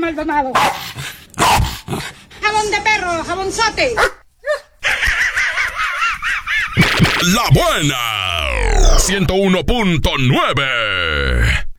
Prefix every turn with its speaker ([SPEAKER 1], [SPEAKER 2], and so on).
[SPEAKER 1] Maldonado. Jabón de perro, jabonzote.
[SPEAKER 2] La Buena 101.9